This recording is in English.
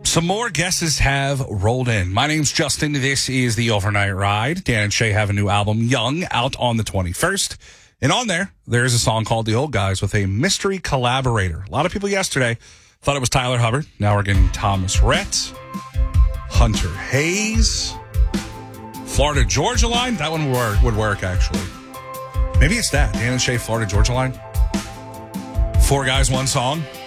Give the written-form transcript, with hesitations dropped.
Some more guesses have rolled in. My name's Justin. This is The Overnight Ride. Dan and Shay have a new album, Young, out on the 21st. And on there's a song called The Old Guys with a mystery collaborator. A lot of people yesterday thought it was Tyler Hubbard. Now we're getting Thomas Rhett, Hunter Hayes, Florida Georgia Line. That one would work, actually. Maybe it's that. Dan and Shay, Florida Georgia Line. 4 guys, 1 song.